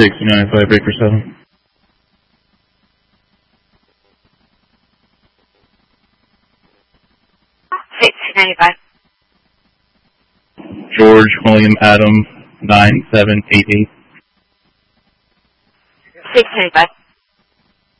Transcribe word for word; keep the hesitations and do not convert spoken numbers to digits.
six nine five, Breaker seven. six ninety-five. George William Adam nine seven eight eight. six ninety-five.